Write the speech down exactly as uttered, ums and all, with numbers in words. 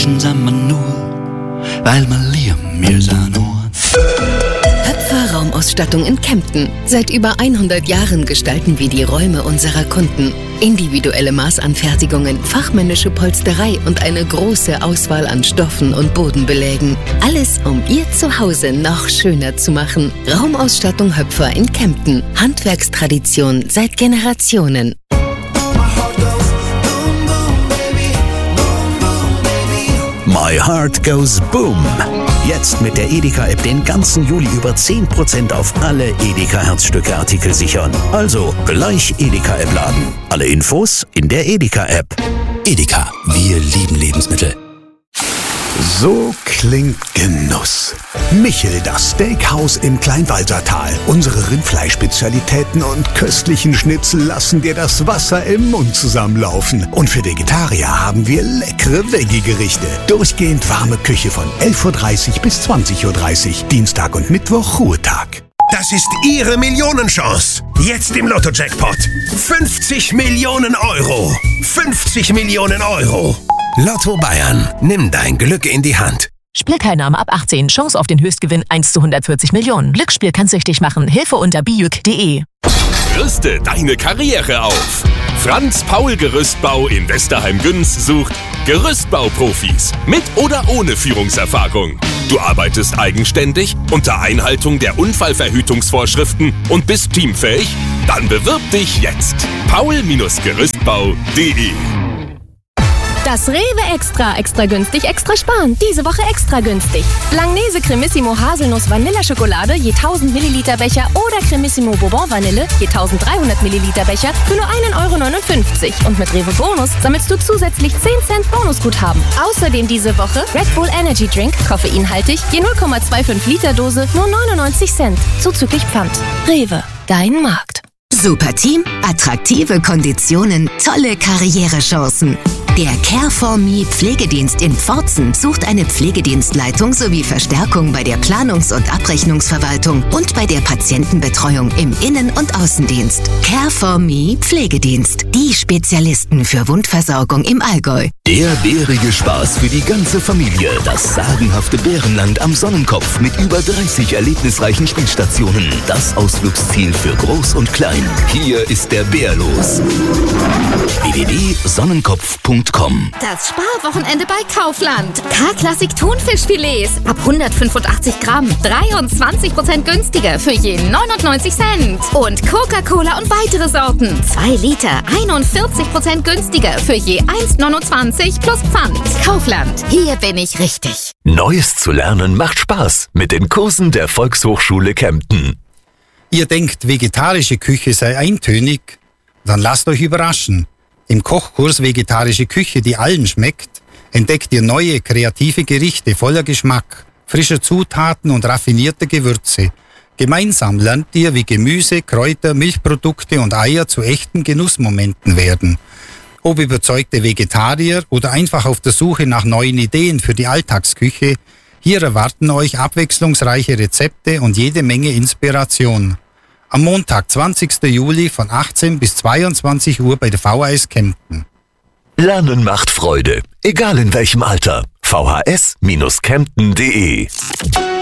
zusammen nur, weil wir lieben, wir sind nur. Höpfer Raumausstattung in Kempten. Seit über hundert Jahren gestalten wir die Räume unserer Kunden. Individuelle Maßanfertigungen, fachmännische Polsterei und eine große Auswahl an Stoffen und Bodenbelägen. Alles, um Ihr Zuhause noch schöner zu machen. Raumausstattung Höpfer in Kempten. Handwerkstradition seit Generationen. My Heart Goes Boom. Jetzt mit der Edeka-App den ganzen Juli über zehn Prozent auf alle Edeka-Herzstücke-Artikel sichern. Also gleich Edeka-App laden. Alle Infos in der Edeka-App. Edeka, wir lieben Lebensmittel. So klingt Genuss. Michel, das Steakhouse im Kleinwalsertal. Unsere Rindfleischspezialitäten und köstlichen Schnitzel lassen dir das Wasser im Mund zusammenlaufen. Und für Vegetarier haben wir leckere Veggie-Gerichte. Durchgehend warme Küche von elf Uhr dreißig bis zwanzig Uhr dreißig. Dienstag und Mittwoch Ruhetag. Das ist Ihre Millionenchance. Jetzt im Lotto-Jackpot. fünfzig Millionen Euro. fünfzig Millionen Euro. Lotto Bayern. Nimm dein Glück in die Hand. Spielteilnahme ab achtzehn. Chance auf den Höchstgewinn eins zu hundertvierzig Millionen. Glücksspiel kann süchtig machen. Hilfe unter bijuk punkt de. Rüste deine Karriere auf. Franz Paul Gerüstbau in Westerheim-Güns sucht Gerüstbauprofis mit oder ohne Führungserfahrung. Du arbeitest eigenständig unter Einhaltung der Unfallverhütungsvorschriften und bist teamfähig? Dann bewirb dich jetzt. paul Gerüstbau punkt de. Das Rewe Extra, extra günstig, extra sparen. Diese Woche extra günstig. Langnese Cremissimo Haselnuss Vanilleschokolade je tausend Milliliter Becher oder Cremissimo Bourbon Vanille je tausenddreihundert Milliliter Becher für nur ein Euro neunundfünfzig. Und mit Rewe Bonus sammelst du zusätzlich zehn Cent Bonusguthaben. Außerdem diese Woche Red Bull Energy Drink, koffeinhaltig, je null Komma fünfundzwanzig Liter Dose, nur neunundneunzig Cent. Zuzüglich Pfand. Rewe, dein Markt. Super Team, attraktive Konditionen, tolle Karrierechancen. Der Care for Me Pflegedienst in Pforzen sucht eine Pflegedienstleitung sowie Verstärkung bei der Planungs- und Abrechnungsverwaltung und bei der Patientenbetreuung im Innen- und Außendienst. Care for Me Pflegedienst, die Spezialisten für Wundversorgung im Allgäu. Der bärige Spaß für die ganze Familie. Das sagenhafte Bärenland am Sonnenkopf mit über dreißig erlebnisreichen Spielstationen. Das Ausflugsziel für Groß und Klein. Hier ist der Bär los. w w w punkt sonnenkopf punkt com. Das Sparwochenende bei Kaufland. K-Klassik Thunfischfilets ab hundertfünfundachtzig Gramm. dreiundzwanzig Prozent günstiger für je neunundneunzig Cent. Und Coca-Cola und weitere Sorten. zwei Liter, einundvierzig Prozent günstiger für je eins Komma neunundzwanzig plus Pfand. Kaufland, hier bin ich richtig. Neues zu lernen macht Spaß mit den Kursen der Volkshochschule Kempten. Ihr denkt, vegetarische Küche sei eintönig? Dann lasst euch überraschen. Im Kochkurs Vegetarische Küche, die allen schmeckt, entdeckt ihr neue, kreative Gerichte voller Geschmack, frischer Zutaten und raffinierter Gewürze. Gemeinsam lernt ihr, wie Gemüse, Kräuter, Milchprodukte und Eier zu echten Genussmomenten werden. Ob überzeugte Vegetarier oder einfach auf der Suche nach neuen Ideen für die Alltagsküche, hier erwarten euch abwechslungsreiche Rezepte und jede Menge Inspiration. Am Montag, zwanzigsten Juli von achtzehn bis zweiundzwanzig Uhr bei der V H S Kempten. Lernen macht Freude, egal in welchem Alter. v h s Bindestrich kempten punkt de